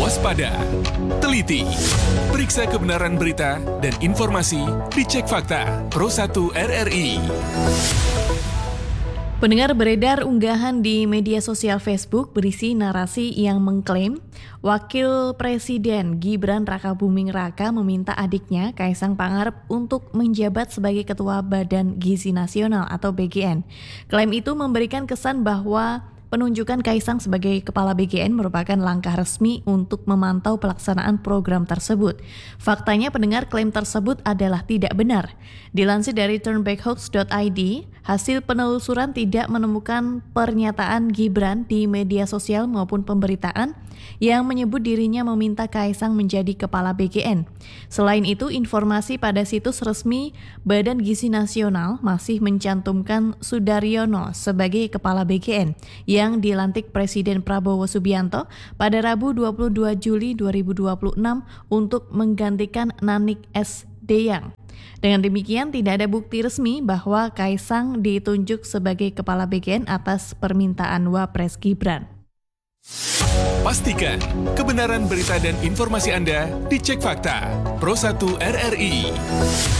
waspada, teliti, periksa kebenaran berita dan informasi, dicek fakta. Pro 1 RRI. Pendengar, beredar unggahan di media sosial Facebook berisi narasi yang mengklaim Wakil Presiden Gibran Rakabuming Raka meminta adiknya Kaisang Pangarep untuk menjabat sebagai Ketua Badan Gizi Nasional atau BGN. Klaim itu memberikan kesan bahwa penunjukan Kaisang sebagai Kepala BGN merupakan langkah resmi untuk memantau pelaksanaan program tersebut. Faktanya, pendengar, klaim tersebut adalah tidak benar. Dilansir dari turnbackhoax.id, hasil penelusuran tidak menemukan pernyataan Gibran di media sosial maupun pemberitaan yang menyebut dirinya meminta Kaisang menjadi Kepala BGN. Selain itu, informasi pada situs resmi Badan Gizi Nasional masih mencantumkan Sudaryono sebagai Kepala BGN yang dilantik Presiden Prabowo Subianto pada Rabu 22 Juli 2026 untuk menggantikan Nanik S. Deyang. Dengan demikian, tidak ada bukti resmi bahwa Kaisang ditunjuk sebagai Kepala BGN atas permintaan Wapres Gibran. Pastikan kebenaran berita dan informasi Anda dicek fakta. Pro 1 RRI.